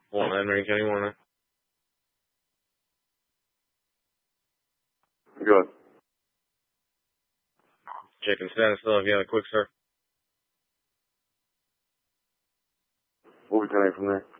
Well, Henry, can you want to? Good. Checking status still. Have you had a quick, sir? We'll be coming from there.